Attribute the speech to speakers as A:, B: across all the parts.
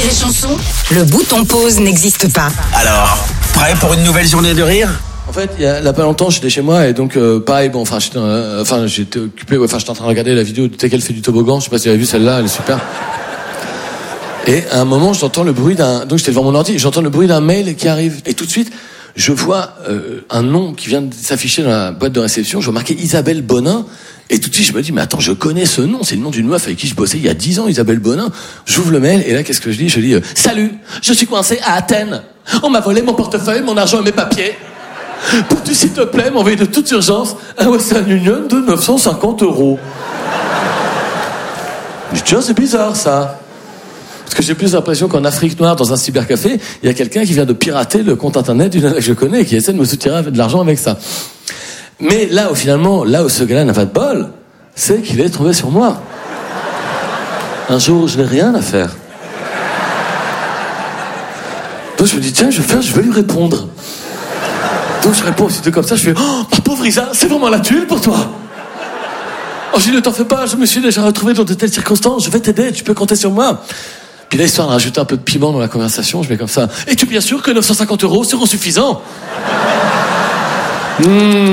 A: Rire et Chanson, le bouton pause n'existe pas.
B: Alors, prêt pour une nouvelle journée de rire ?
C: En fait, il y a pas longtemps, j'étais chez moi et donc pareil, j'étais occupé, j'étais en train de regarder la vidéo de Tekel fait du toboggan. Je sais pas si vous avez vu celle-là, elle est super. Et à un moment, j'entends le bruit donc j'étais devant mon ordi, j'entends le bruit d'un mail qui arrive et tout de suite, je vois un nom qui vient de s'afficher dans la boîte de réception. Je vois marqué Isabelle Bonin. Et tout de suite, je me dis, mais attends, je connais ce nom. C'est le nom d'une meuf avec qui je bossais il y a 10 ans, Isabelle Bonin. J'ouvre le mail, et là, qu'est-ce que je dis ? Je dis, salut, je suis coincé à Athènes. On m'a volé mon portefeuille, mon argent et mes papiers. Peux-tu, s'il te plaît, m'envoyer de toute urgence un Western Union de 950 €. Je dis, tiens, c'est bizarre, ça. Parce que j'ai plus l'impression qu'en Afrique noire, dans un cybercafé, il y a quelqu'un qui vient de pirater le compte internet d'une nana que je connais et qui essaie de me soutirer de l'argent avec ça. Mais là où ce gars-là n'a pas de bol, c'est qu'il est tombé sur moi. Un jour, je n'ai rien à faire. Donc je me dis, tiens, je vais lui répondre. Donc je réponds aussitôt comme ça, je fais, oh, ma pauvre Isa, c'est vraiment la tuile pour toi. Oh, je dis, ne t'en fais pas, je me suis déjà retrouvé dans de telles circonstances, je vais t'aider, tu peux compter sur moi. Puis là, histoire de rajouter un peu de piment dans la conversation, je mets comme ça, es-tu bien sûr que 950 € seront suffisants ? 1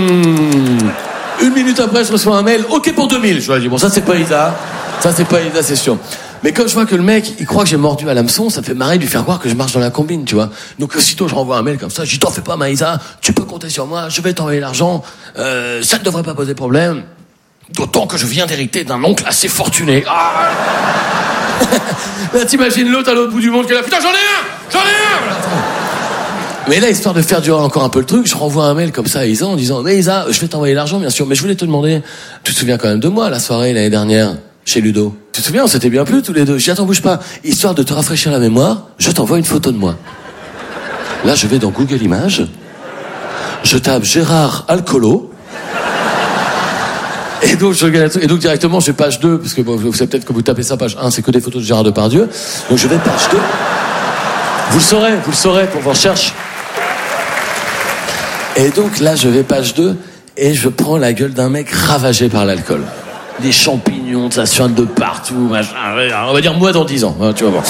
C: minute après, je reçois un mail, ok pour 2000. Je lui dis, bon, ça c'est pas Isa, c'est sûr. Mais comme je vois que le mec, il croit que j'ai mordu à l'hameçon, ça me fait marrer de lui faire croire que je marche dans la combine, tu vois. Donc aussitôt, je renvoie un mail comme ça, je dis, t'en fais pas, Maïsa, tu peux compter sur moi, je vais t'envoyer l'argent, ça ne devrait pas poser problème. D'autant que je viens d'hériter d'un oncle assez fortuné. Ah là, t'imagines l'autre à l'autre bout du monde qui est là, putain, j'en ai un. Mais là, histoire de faire durer encore un peu le truc, je renvoie un mail comme ça à Isa en disant, mais Isa, je vais t'envoyer l'argent, bien sûr, mais je voulais te demander, tu te souviens quand même de moi, la soirée l'année dernière, chez Ludo? Tu te souviens, on s'était bien plu tous les deux. Je dis, attends, bouge pas. Histoire de te rafraîchir la mémoire, je t'envoie une photo de moi. Là, je vais dans Google Images, je tape Gérard Alcolo, et donc directement, je vais page 2, parce que bon, vous savez peut-être que vous tapez ça, page 1, c'est que des photos de Gérard Depardieu. Donc je vais page 2. Vous le saurez pour vos recherches. Et donc là, je vais page 2 et je prends la gueule d'un mec ravagé par l'alcool. Des champignons, ça suinte de partout, machin. On va dire moi dans 10 ans, hein, tu vas voir.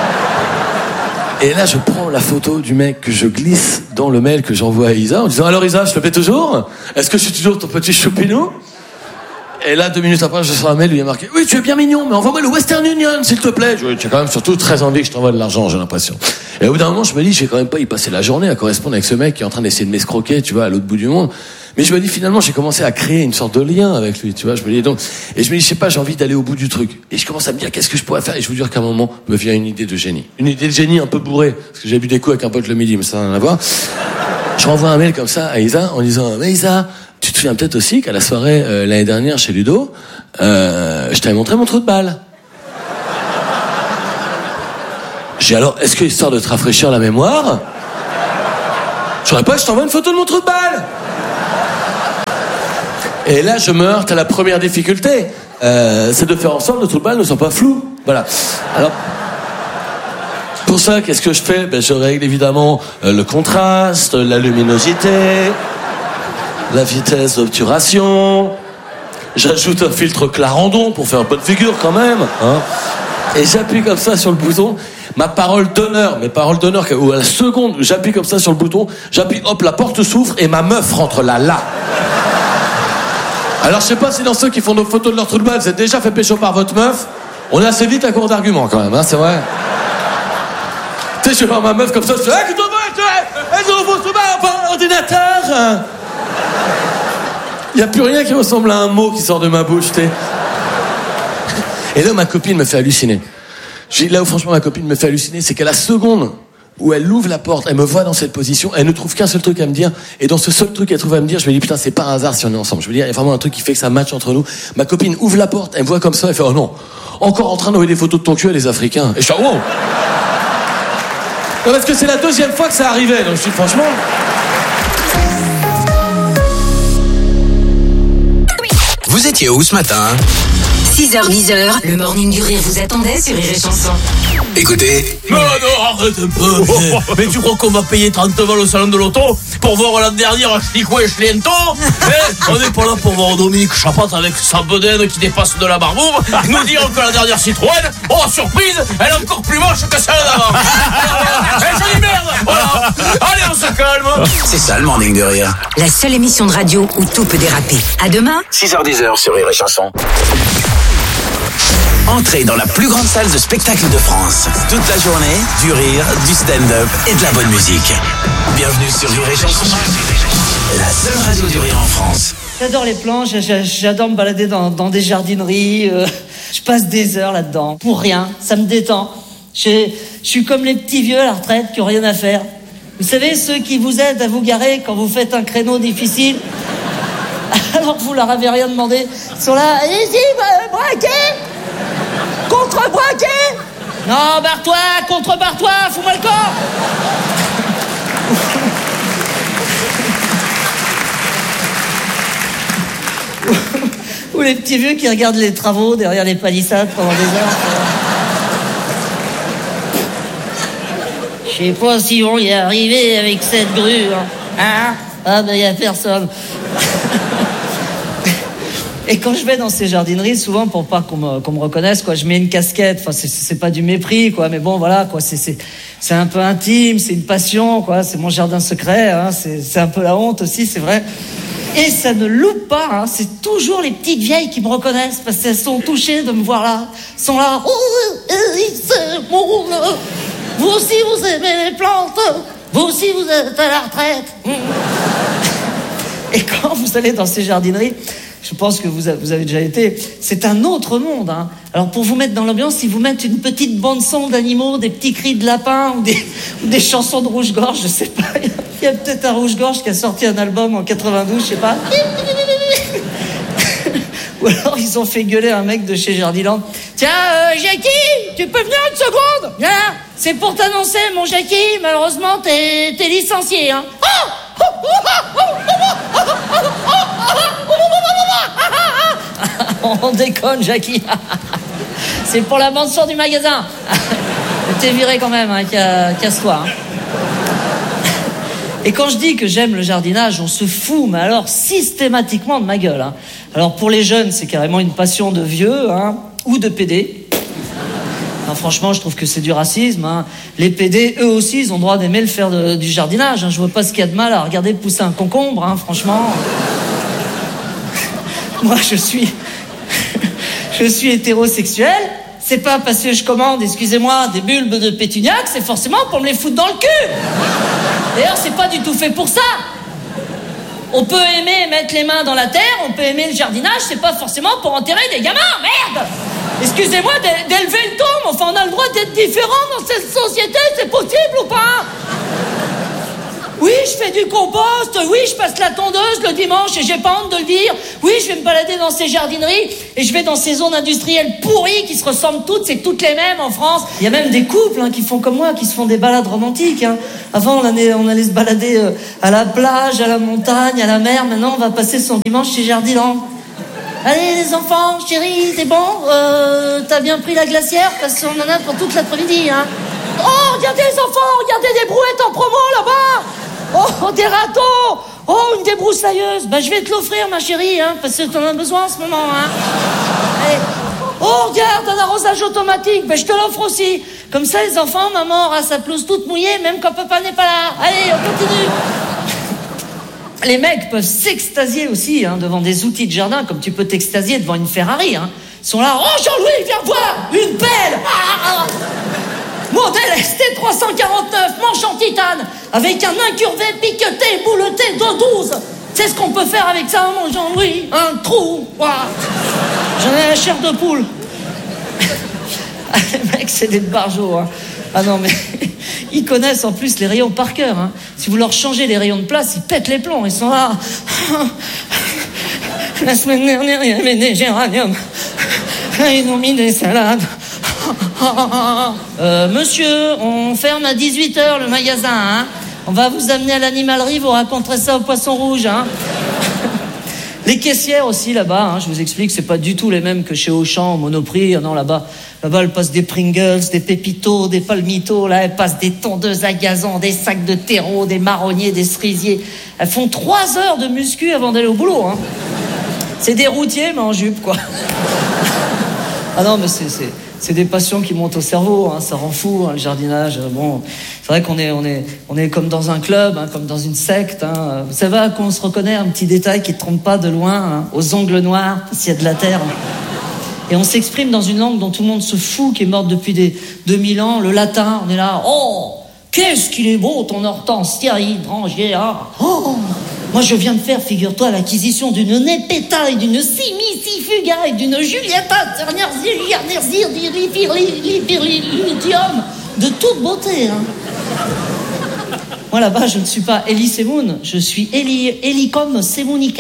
C: Et là, je prends la photo du mec que je glisse dans le mail que j'envoie à Isa en disant, alors Isa, je te plais toujours ? Est-ce que je suis toujours ton petit choupinou ? Et là, 2 minutes après, je reçois un mail où il y a marqué, oui, tu es bien mignon, mais envoie-moi le Western Union, s'il te plaît. Tu as quand même surtout très envie que je t'envoie de l'argent, j'ai l'impression. Et au bout d'un moment, je me dis, je vais quand même pas y passer la journée à correspondre avec ce mec qui est en train d'essayer de m'escroquer, tu vois, à l'autre bout du monde. Mais je me dis, finalement, j'ai commencé à créer une sorte de lien avec lui, tu vois. Je me dis, je sais pas, j'ai envie d'aller au bout du truc. Et je commence à me dire, qu'est-ce que je pourrais faire? Et je vous jure qu'à un moment, me vient une idée de génie. Une idée de génie un peu bourrée. Parce que j'ai bu des coups avec un pote le midi, mais ça n'a rien à voir. Je renvoie un mail comme ça à Isa en disant, mais Isa, tu te souviens peut-être aussi qu'à la soirée l'année dernière chez Ludo, je t'avais montré mon trou de balle. J'ai alors, est-ce que histoire de te rafraîchir la mémoire, je saurais pas que je t'envoie une photo de mon trou de balle? Et là, je me heurte à la première difficulté, c'est de faire en sorte que le trou de balle ne soit pas flou. Voilà. Alors, pour ça, qu'est-ce que je fais? Je règle évidemment le contraste, la luminosité, la vitesse d'obturation. J'ajoute un filtre Clarendon pour faire bonne figure quand même, hein. Et j'appuie comme ça sur le bouton. Mes paroles d'honneur, où à la seconde, j'appuie comme ça sur le bouton, hop, la porte s'ouvre et ma meuf rentre là. Alors je sais pas si dans ceux qui font nos photos de leur trou de balle, vous êtes déjà fait pécho par votre meuf. On est assez vite à court d'arguments quand même, hein, c'est vrai. Tu sais, je vais voir ma meuf comme ça, je fais, hey, que t'en vas, elles ont vos trou de balle par l'ordinateur. Il n'y a plus rien qui ressemble à un mot qui sort de ma bouche, tu sais. Et là, ma copine me fait halluciner. Là où franchement ma copine me fait halluciner, c'est qu'à la seconde où elle ouvre la porte, elle me voit dans cette position, elle ne trouve qu'un seul truc à me dire, et dans ce seul truc qu'elle trouve à me dire, je me dis, putain, c'est pas un hasard si on est ensemble. Je me dis, il y a vraiment un truc qui fait que ça match entre nous. Ma copine ouvre la porte, elle me voit comme ça, elle fait, oh non, encore en train d'envoyer des photos de ton cul à les Africains. Et je suis, oh wow. Non, parce que c'est la 2e fois que ça arrivait, donc je dis, franchement...
B: Vous étiez où ce matin ?
A: 6h-10h, le morning du rire vous attendait sur Rire et Chanson.
B: Écoutez.
C: Non, arrête un peu. Mais tu crois qu'on va payer 30 balles au salon de l'auto pour voir la dernière Chlicou et Chliento? On n'est pas là pour voir Dominique Chapat avec sa bedaine qui dépasse de la barboure nous dire que la dernière Citroën, oh surprise, elle est encore plus moche que celle d'avant. Je dis merde. Voilà. Allez, on se calme.
B: C'est ça le morning de rire.
A: La seule émission de radio où tout peut déraper. À demain.
B: 6h-10h sur Rire et Chanson. Entrez dans la plus grande salle de spectacle de France. Toute la journée, du rire, du stand-up et de la bonne musique. Bienvenue sur Rire et Chanson. La seule radio du rire en France.
D: J'adore les planches, j'adore me balader dans des jardineries. Je passe des heures là-dedans. Pour rien, ça me détend. Je suis comme les petits vieux à la retraite qui n'ont rien à faire. Vous savez, ceux qui vous aident à vous garer quand vous faites un créneau difficile, alors que vous leur avez rien demandé. Ils sont là, allez-y, braquez! Contre-braquez! Non, barre-toi, contre-barre-toi, fous-moi le corps! Ou les petits vieux qui regardent les travaux derrière les palissades pendant des heures. Je sais pas si on y est arrivé avec cette grue, hein? Ah ben y a personne. Et quand je vais dans ces jardineries, souvent pour pas qu'on me reconnaisse, quoi, je mets une casquette. Enfin, c'est pas du mépris, quoi, mais bon, voilà, quoi, c'est un peu intime, c'est une passion, quoi, c'est mon jardin secret, hein, c'est un peu la honte aussi, c'est vrai. Et ça ne loupe pas, hein, c'est toujours les petites vieilles qui me reconnaissent parce qu'elles sont touchées de me voir là, sont là. Vous aussi vous aimez les plantes, vous aussi vous êtes à la retraite. Et quand vous allez dans ces jardineries, je pense que vous avez déjà été, c'est un autre monde, hein. Alors pour vous mettre dans l'ambiance, ils vous mettent une petite bande-son d'animaux, des petits cris de lapins ou des chansons de rouge-gorge, je sais pas. Il y a peut-être un rouge-gorge qui a sorti un album en 92, je sais pas. Ou alors ils ont fait gueuler un mec de chez Jardiland. Tiens, Jackie, tu peux venir une seconde? Viens, c'est pour t'annoncer, mon Jackie, malheureusement, t'es licencié, hein. On déconne, Jackie. C'est pour la bande son du magasin. T'es viré quand même, hein, casse-toi. Hein. Et quand je dis que j'aime le jardinage, on se fout, mais alors systématiquement de ma gueule. Hein. Alors pour les jeunes, c'est carrément une passion de vieux, hein, ou de PD. Enfin, franchement, je trouve que c'est du racisme. Hein. Les PD, eux aussi, ils ont le droit d'aimer le faire du jardinage. Hein. Je vois pas ce qu'il y a de mal à regarder pousser un concombre, hein, franchement. Moi, je suis hétérosexuel. C'est pas parce que je commande, excusez-moi, des bulbes de pétuniac, c'est forcément pour me les foutre dans le cul. D'ailleurs, c'est pas du tout fait pour ça. On peut aimer mettre les mains dans la terre, on peut aimer le jardinage, c'est pas forcément pour enterrer des gamins, merde. Excusez-moi d'élever le ton, mais enfin, on a le droit d'être différent dans cette société, c'est possible ou pas? Oui, je fais du compost, oui, je passe la tondeuse le dimanche et j'ai pas honte de le dire. Oui, je vais me balader dans ces jardineries et je vais dans ces zones industrielles pourries qui se ressemblent toutes, c'est toutes les mêmes en France. Il y a même des couples, hein, qui font comme moi, qui se font des balades romantiques. Hein. Avant, on allait se balader à la plage, à la montagne, à la mer. Maintenant, on va passer son dimanche chez Jardiland. Allez les enfants, chérie, c'est bon? T'as bien pris la glacière? Parce qu'on en a pour toute l'après-midi, hein. Oh, regardez les enfants, regardez des brouettes en promo là-bas. Oh, des râteaux. Oh, une débroussailleuse. Bah, je vais te l'offrir, ma chérie, hein, parce que t'en as besoin en ce moment, hein. Allez. Oh, regarde, un arrosage automatique. Bah, je te l'offre aussi. Comme ça, les enfants, maman aura sa pelouse toute mouillée, même quand papa n'est pas là. Allez, on continue. Les mecs peuvent s'extasier aussi, hein, devant des outils de jardin, comme tu peux t'extasier devant une Ferrari, hein. Ils sont là. Oh, Jean-Louis, viens voir. Une pelle. Modèle ST349, manche en titane, avec un incurvé piqueté, bouleté de 12. C'est ce qu'on peut faire avec ça, mon Jean-Louis. Un trou. Wow. J'en ai la chair de poule. Ah, les mecs, c'est des barjots. Hein. Ah non, mais ils connaissent en plus les rayons par cœur. Hein. Si vous leur changez les rayons de place, ils pètent les plombs. Ils sont là. La semaine dernière, il y avait des géraniums. Ils ont mis des salades. Monsieur, on ferme à 18h le magasin, hein. On va vous amener à l'animalerie, vous raconterez ça au poisson rouge, hein. Les caissières aussi là-bas, hein, je vous explique, c'est pas du tout les mêmes que chez Auchan, au Monoprix. Non, là-bas, elles passent des Pringles, des Pépitos, des Palmitos. Là, elles passent des tondeuses à gazon, des sacs de terreau, des marronniers, des cerisiers. Elles font 3 heures de muscu avant d'aller au boulot. Hein. C'est des routiers, mais en jupe, quoi. Ah non, mais c'est des passions qui montent au cerveau, hein, ça rend fou, hein, le jardinage. Bon, c'est vrai qu'on est comme dans un club, hein, comme dans une secte. Hein. Vous savez à quoi on se reconnaît, un petit détail qui ne trompe pas de loin, hein, aux ongles noirs, s'il y a de la terre. Et on s'exprime dans une langue dont tout le monde se fout, qui est morte depuis des 2000 ans, le latin. On est là, oh, qu'est-ce qu'il est beau ton hortensia hydrangea. Oh, moi je viens de faire, figure-toi, l'acquisition d'une nepeta et d'une simicifuga et d'une julietta lithium de toute beauté. Hein. Moi là-bas, je ne suis pas Elie Semoun, je suis Elicom Semonica.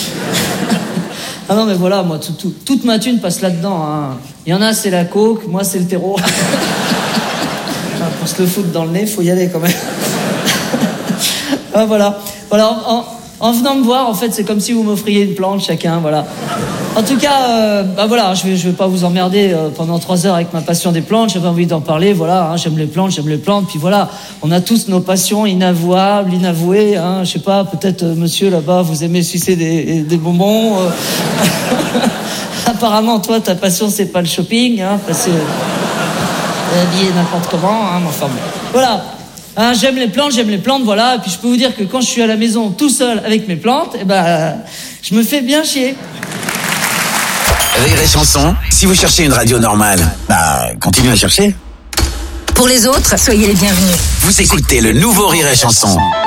D: Ah non mais voilà, moi toute ma thune passe là-dedans. Hein. Il y en a c'est la coke, moi c'est le terreau. Pour se le foutre dans le nez, faut y aller quand même. Ah, voilà. En venant me voir, en fait, c'est comme si vous m'offriez une plante chacun, voilà. En tout cas, voilà, je vais pas vous emmerder pendant 3 heures avec ma passion des plantes. J'avais envie d'en parler, voilà. Hein, j'aime les plantes. Puis voilà, on a tous nos passions inavouables, inavouées. Hein, je sais pas, peut-être monsieur là-bas, vous aimez sucer des bonbons. Apparemment, toi, ta passion, c'est pas le shopping, hein, parce que habillé n'importe comment, hein, enfin bon. Voilà. Hein, j'aime les plantes, voilà. Et puis je peux vous dire que quand je suis à la maison tout seul avec mes plantes, je me fais bien chier.
B: Rire et Chanson, si vous cherchez une radio normale, continuez à chercher.
A: Pour les autres, soyez les bienvenus.
B: Vous écoutez le nouveau Rire et Chanson.